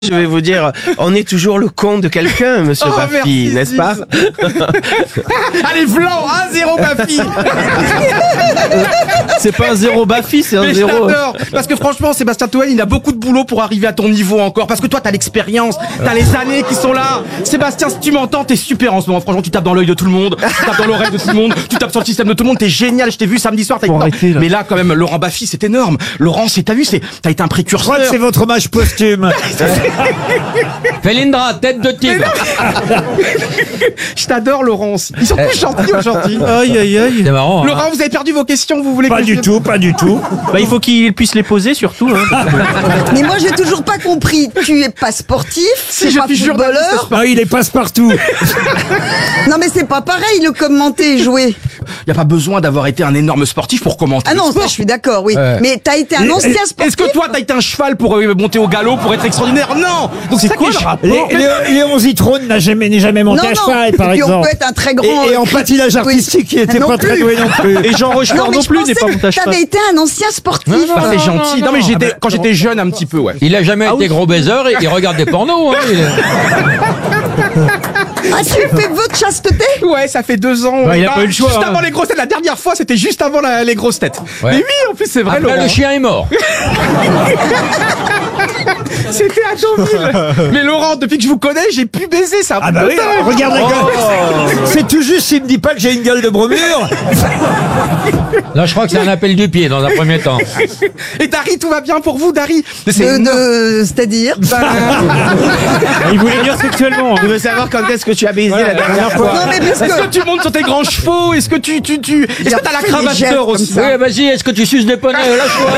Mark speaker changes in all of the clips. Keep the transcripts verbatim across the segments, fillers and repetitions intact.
Speaker 1: Je vais vous dire, on est toujours le con de quelqu'un, monsieur
Speaker 2: Oh,
Speaker 1: Baffy,
Speaker 2: merci,
Speaker 1: n'est-ce pas?
Speaker 2: Allez, Vlan, un zéro Baffy.
Speaker 3: C'est pas un zéro Baffy, c'est un
Speaker 2: Mais je
Speaker 3: zéro.
Speaker 2: t'adore. Parce que franchement, Sébastien Toen, il a beaucoup de boulot pour arriver à ton niveau encore. Parce que toi, t'as l'expérience, t'as les années qui sont là. Sébastien, si tu m'entends, t'es super en ce moment. Franchement, tu tapes dans l'œil de tout le monde, tu tapes dans l'oreille de tout le monde, tu tapes sur le système de tout le monde. T'es génial. Je t'ai vu samedi soir. T'as
Speaker 3: Faut
Speaker 2: été-
Speaker 3: arrêter, là.
Speaker 2: Mais là, quand même, Laurent Baffy, c'est énorme. Laurent, c'est t'as vu, c'est t'as été un
Speaker 4: Je
Speaker 2: précurseur.
Speaker 4: crois que c'est votre hommage posthume.
Speaker 5: Felindra, tête de tigre.
Speaker 2: Je t'adore, Laurent. aussi. Ils sont tous gentils aujourd'hui.
Speaker 3: Aïe, aïe, aïe.
Speaker 5: C'est marrant. hein.
Speaker 2: Laurent, vous avez perdu vos questions. Vous voulez
Speaker 4: Pas
Speaker 2: que
Speaker 4: du
Speaker 2: je-
Speaker 4: tout, pas du tout.
Speaker 3: Bah, il faut qu'il puisse les poser surtout. Hein.
Speaker 6: Mais moi, j'ai toujours pas compris. Tu es pas sportif,
Speaker 2: Si,
Speaker 6: c'est
Speaker 2: je
Speaker 6: pas
Speaker 2: suis journaliste.
Speaker 6: footballeur.
Speaker 4: Ah, il est passe-partout.
Speaker 6: Non, mais c'est pas pareil, le commenter et jouer.
Speaker 2: Y a pas besoin d'avoir été un énorme sportif pour commenter.
Speaker 6: Ah
Speaker 2: le
Speaker 6: non,
Speaker 2: sport.
Speaker 6: ça, je suis d'accord, oui.
Speaker 5: Ouais.
Speaker 6: Mais t'as été un
Speaker 4: Et-
Speaker 6: ancien sportif.
Speaker 2: Est-ce que toi, t'as été un cheval pour euh, monter au galop, pour être extraordinaire? Non. Donc c'est ça
Speaker 3: quoi
Speaker 2: qui est
Speaker 3: le
Speaker 2: ch-
Speaker 3: rapport
Speaker 4: Lé- Lé- Léon Zitrone n'a jamais, n'est jamais monté
Speaker 6: Non,
Speaker 4: à
Speaker 6: non.
Speaker 4: cheval, par
Speaker 6: Et puis on
Speaker 4: exemple.
Speaker 6: peut être un très grand.
Speaker 4: Et, et en
Speaker 6: euh,
Speaker 4: patinage artistique, il était
Speaker 6: non
Speaker 4: pas très
Speaker 6: plus.
Speaker 4: doué non plus.
Speaker 3: Et Jean Rochefort
Speaker 6: Non, mais
Speaker 3: non
Speaker 6: je
Speaker 3: plus n'est
Speaker 6: pensais
Speaker 3: pas monté à
Speaker 6: que
Speaker 3: cheval.
Speaker 6: t'avais été un ancien sportif.
Speaker 2: Ah, c'est gentil. Non, mais j'étais, quand j'étais jeune un petit peu, ouais.
Speaker 5: Il a jamais été gros baiser et il regarde des pornos. Hein, il est-
Speaker 6: Ah, tu fais vœu de chasteté?
Speaker 2: Ouais, ça fait deux ans.
Speaker 3: Bah, il a pas eu le choix,
Speaker 2: Juste
Speaker 3: hein.
Speaker 2: avant les grosses têtes. La dernière fois, c'était juste avant la- les grosses têtes.
Speaker 5: Ouais.
Speaker 2: Mais oui, en plus, c'est vrai,
Speaker 5: Après,
Speaker 2: Laurent.
Speaker 5: le chien est mort.
Speaker 2: C'était à Deauville. Mais Laurent, depuis que je vous connais, j'ai pu baiser ça.
Speaker 4: Ah bah oui, regarde la gueule. C'est tout juste s'il me dit pas que j'ai une gueule de bromure.
Speaker 5: Là, je crois que c'est un appel du pied dans un premier temps.
Speaker 2: Et Dari, tout va bien pour vous, Dari? Mais c'est-
Speaker 6: De, de- c'est-à-dire?
Speaker 3: Il voulait dire sexuellement.
Speaker 1: Je veux savoir quand est-ce que tu as baisé la dernière fois.
Speaker 6: Non, mais parce
Speaker 2: Est-ce
Speaker 6: que.
Speaker 2: que tu montes sur tes grands chevaux? Est-ce que tu, tu, tu, est-ce
Speaker 6: a
Speaker 2: que t'as la
Speaker 6: fait des
Speaker 2: cravache
Speaker 6: gestes
Speaker 2: d'or
Speaker 6: comme
Speaker 2: aussi?
Speaker 6: ça.
Speaker 5: Oui, vas-y, est-ce que tu suces des poneys? Lâche-toi.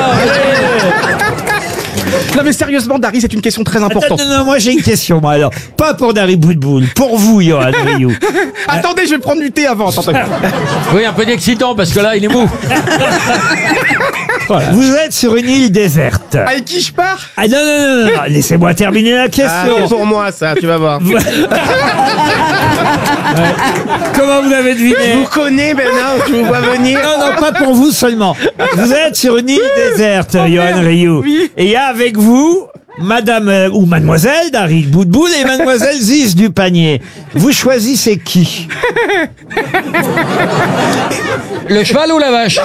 Speaker 2: Non, mais sérieusement, Dari, c'est une question très
Speaker 4: Attends,
Speaker 2: importante.
Speaker 4: non, non, moi j'ai une question, moi alors. Pas pour Dari Boudboul, pour vous, Johan Rioux.
Speaker 2: Attendez, je vais prendre du thé avant. Attendez.
Speaker 5: Oui, un peu d'excitant parce que là, il est mou.
Speaker 4: Vous êtes sur une île déserte.
Speaker 2: Avec qui je pars?
Speaker 4: Ah non, non, non, non, non, laissez-moi terminer la
Speaker 1: Ah,
Speaker 4: question.
Speaker 1: c'est pour moi, ça, tu vas voir.
Speaker 4: Comment vous avez
Speaker 1: Je
Speaker 4: deviné?
Speaker 1: vous connais maintenant, je vous vois venir.
Speaker 4: Non, non, pas pour vous seulement. Vous êtes sur une île déserte, Johan Rioux.
Speaker 2: Oui.
Speaker 4: Et il y a avec vous Madame euh, ou Mademoiselle Dari Boudboul et Mademoiselle Ziz du Panier. Vous choisissez qui?
Speaker 5: Le cheval ou la vache?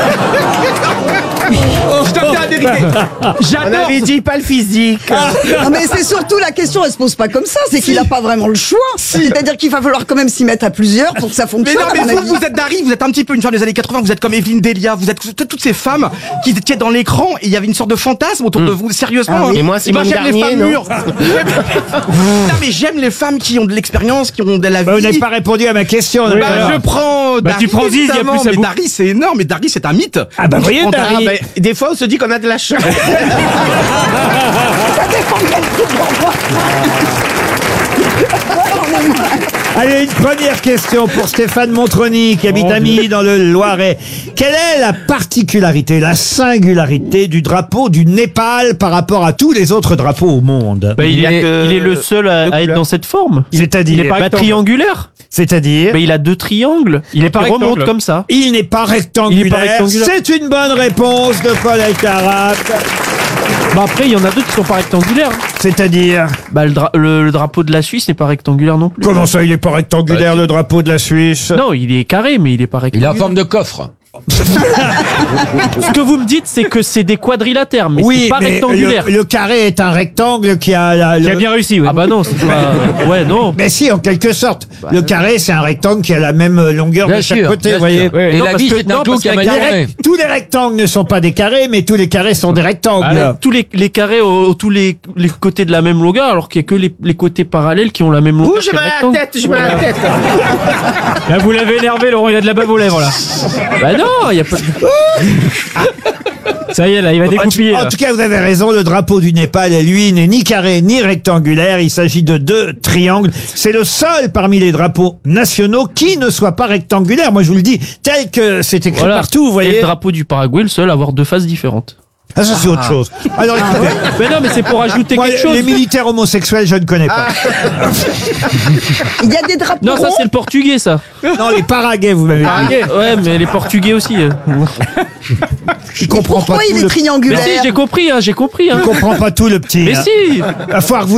Speaker 2: Je dois bien vérifier.
Speaker 1: On
Speaker 2: J'adore.
Speaker 1: avait dit pas le physique.
Speaker 6: Non, mais c'est surtout la question, elle se pose pas comme ça, c'est qu'il a pas vraiment le choix. C'est-à-dire qu'il va falloir quand même s'y mettre à plusieurs pour que ça
Speaker 2: Mais
Speaker 6: fonctionne.
Speaker 2: non, mais
Speaker 6: à mon
Speaker 2: vous,
Speaker 6: avis.
Speaker 2: vous êtes Dari, vous êtes un petit peu une femme des années quatre-vingts, vous êtes comme Evelyne Delia, vous êtes toutes toutes ces femmes qui étaient dans l'écran et il y avait une sorte de fantasme autour de vous, sérieusement.
Speaker 6: Ah oui.
Speaker 2: hein.
Speaker 1: Et moi, Simone
Speaker 2: j'aime les
Speaker 1: Garnier,
Speaker 2: femmes
Speaker 1: non
Speaker 2: mûres. Non, mais j'aime les femmes qui ont de l'expérience, qui ont de la
Speaker 4: Bah, vous n'avez
Speaker 2: vie.
Speaker 4: pas répondu à ma question.
Speaker 2: Bah,
Speaker 4: alors.
Speaker 2: je prends
Speaker 3: Bah,
Speaker 2: Dari,
Speaker 3: tu prends Ziz, il y a
Speaker 2: évidemment,
Speaker 3: plus à
Speaker 2: mais
Speaker 3: bout.
Speaker 2: Dari, c'est énorme, mais Dari, c'est un mythe.
Speaker 4: Ah bah
Speaker 2: Donc, je
Speaker 4: voyez,
Speaker 2: prends
Speaker 4: Dari.
Speaker 1: Ah, ben, des fois, on se dit qu'on a de la chance.
Speaker 4: Allez, une première question pour Stéphane Montroni qui habite à Milly dans le Loiret. Quelle est la particularité, la singularité du drapeau du Népal par rapport à tous les autres drapeaux au monde?
Speaker 3: Bah, il,
Speaker 1: Il y a
Speaker 3: est,
Speaker 1: que
Speaker 3: il est le seul à,
Speaker 1: deux
Speaker 3: à être
Speaker 1: couleurs.
Speaker 3: dans cette forme. Il est
Speaker 4: C'est-à-dire,
Speaker 3: pas triangulaire.
Speaker 4: c'est-à-dire,
Speaker 3: Bah, il a deux triangles. Il est pas
Speaker 7: rectangle.
Speaker 3: remonte comme ça.
Speaker 4: il n'est pas rectangulaire.
Speaker 3: Il est pas rectangulaire.
Speaker 4: C'est une bonne réponse de Paul Elkarat.
Speaker 3: Bah après, il y en a d'autres qui sont pas rectangulaires.
Speaker 4: C'est-à-dire,
Speaker 3: Bah le, dra- le- le drapeau de la Suisse n'est pas rectangulaire non plus.
Speaker 4: comment ça, il n'est pas rectangulaire, le drapeau de la Suisse?
Speaker 3: Non, il est carré, mais il est pas
Speaker 5: Il est
Speaker 3: rectangulaire.
Speaker 5: en forme de coffre.
Speaker 3: Ce que vous me dites, c'est que c'est des quadrilatères, mais
Speaker 4: Oui,
Speaker 3: c'est pas
Speaker 4: mais
Speaker 3: rectangulaire.
Speaker 4: le, le carré est un rectangle qui a la,
Speaker 7: Tu
Speaker 4: le-
Speaker 7: as bien réussi, oui.
Speaker 3: Ah bah non, c'est pas. Ouais, non.
Speaker 4: Mais si, en quelque sorte. le carré, c'est un rectangle qui a la même longueur
Speaker 5: Bien
Speaker 4: de chaque
Speaker 5: sûr.
Speaker 4: côté,
Speaker 5: bien
Speaker 4: vous voyez.
Speaker 5: sûr. Et
Speaker 3: Non,
Speaker 5: la
Speaker 3: parce
Speaker 5: vie,
Speaker 3: que-
Speaker 5: c'est
Speaker 3: non,
Speaker 5: un tout
Speaker 3: parce
Speaker 5: qui a
Speaker 3: que
Speaker 5: mal
Speaker 3: la
Speaker 5: tourné.
Speaker 4: Tous les rectangles ne sont pas des carrés, mais tous les carrés sont des rectangles.
Speaker 3: Allez, tous les, les carrés ont tous les, les côtés de la même longueur, alors qu'il y a que les, les côtés parallèles qui ont la même longueur.
Speaker 1: Ouh, j'ai
Speaker 3: que le
Speaker 1: mal à la
Speaker 3: rectangle.
Speaker 1: tête, j'ai mal à la tête.
Speaker 7: Là, vous l'avez énervé, Laurent, il a de la bave aux lèvres, là.
Speaker 3: Bah non, il y a pas.
Speaker 7: Ça y est, là, il va découpiller.
Speaker 4: En
Speaker 7: là.
Speaker 4: tout cas, vous avez raison, le drapeau du Népal, lui, n'est ni carré ni rectangulaire. Il s'agit de deux triangles. C'est le seul parmi les drapeaux nationaux qui ne soit pas rectangulaire. Moi, je vous le dis, tel que c'est écrit
Speaker 3: Voilà.
Speaker 4: partout, vous
Speaker 3: Et
Speaker 4: voyez.
Speaker 3: le drapeau du Paraguay, le seul à avoir deux faces différentes.
Speaker 4: Ah, ça, c'est autre chose. Alors, écoutez,
Speaker 3: Mais non, mais c'est pour ajouter
Speaker 4: moi,
Speaker 3: quelque chose.
Speaker 4: les militaires homosexuels, je ne connais pas.
Speaker 6: Il y a des drapeaux
Speaker 3: Non, ça
Speaker 6: ronds.
Speaker 3: c'est le portugais, ça.
Speaker 4: Non, les paraguais, vous m'avez dit.
Speaker 3: Ouais, mais les portugais aussi. hein.
Speaker 4: Je comprends pas
Speaker 6: Pourquoi
Speaker 4: tout
Speaker 6: il est
Speaker 4: le...
Speaker 3: Mais
Speaker 6: triangulaire?
Speaker 3: si, j'ai compris, hein, j'ai compris. Hein.
Speaker 4: Je comprends pas tout le petit.
Speaker 3: Mais
Speaker 4: hein.
Speaker 3: si.
Speaker 4: Va falloir que vous